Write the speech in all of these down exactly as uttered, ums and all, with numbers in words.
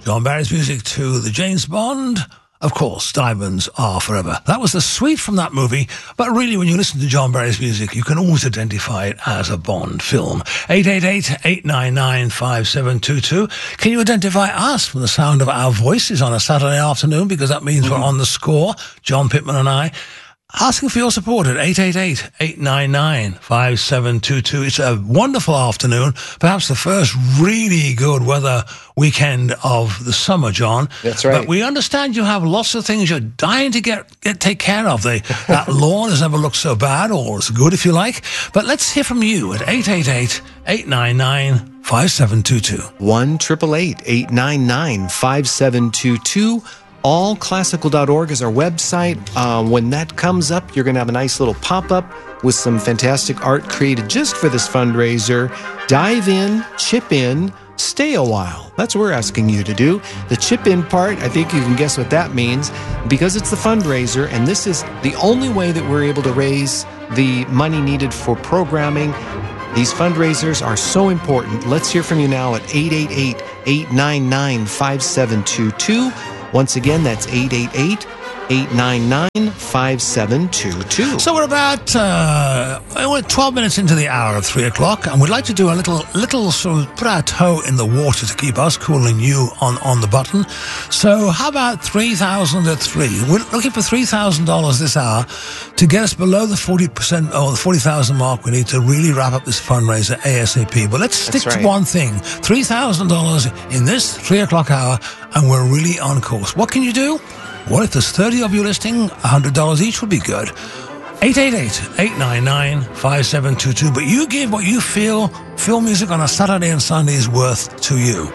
John Barry's music to the James Bond. Of course, Diamonds Are Forever. That was the suite from that movie, but really when you listen to John Barry's music, you can always identify it as a Bond film. eight eight eight, eight nine nine, five seven two two. Can you identify us from the sound of our voices on a Saturday afternoon? Because that means mm-hmm. we're on the score, John Pittman and I. Asking for your support at eight eight eight, eight nine nine, five seven two two. It's a wonderful afternoon, perhaps the first really good weather weekend of the summer, John. That's right. But we understand you have lots of things you're dying to get, get take care of. They, that lawn has never looked so bad, or as good if you like. But let's hear from you at eight eight eight, eight nine nine, five seven two two. one eight eight eight, eight nine nine, five seven two two. all classical dot org is our website. Uh, when that comes up, you're going to have a nice little pop-up with some fantastic art created just for this fundraiser. Dive in, chip in, stay a while. That's what we're asking you to do. The chip in part, I think you can guess what that means, because it's the fundraiser, and this is the only way that we're able to raise the money needed for programming. These fundraisers are so important. Let's hear from you now at eight eight eight, eight nine nine, five seven two two. Once again, that's eight eight eight, eight nine nine, five seven two two. So we're about uh, we're twelve minutes into the hour of three o'clock, and we'd like to do a little, little sort of put our toe in the water to keep us cool and you on, on the button. So how about three thousand at three? We're looking for three thousand dollars this hour to get us below the forty percent or the forty thousand mark. We need to really wrap up this fundraiser ASAP. But let's stick That's right. to one thing: three thousand dollars in this three o'clock hour, and we're really on course. What can you do? Well, if there's thirty of you listening, one hundred dollars each would be good. eight eight eight, eight nine nine, five seven two two. But you give what you feel film music on a Saturday and Sunday is worth to you.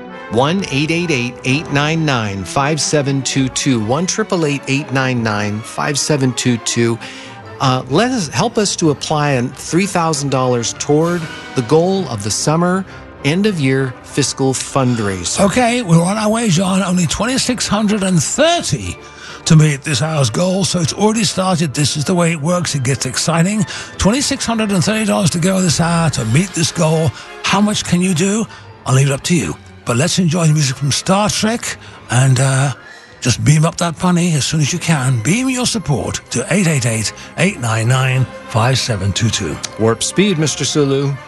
one eight eight eight, eight nine nine, five seven two two. one eight eight eight, eight nine nine, five seven two two. Uh, let us help us to apply three thousand dollars toward the goal of the summer end-of-year fiscal fundraiser. Okay, we're on our way, John. Only two thousand six hundred thirty to meet this hour's goal, so it's already started. This is the way it works. It gets exciting. two thousand six hundred thirty dollars to go this hour to meet this goal. How much can you do? I'll leave it up to you. But let's enjoy the music from Star Trek, and uh, just beam up that money as soon as you can. Beam your support to eight eight eight, eight nine nine, five seven two two. Warp speed, Mister Sulu.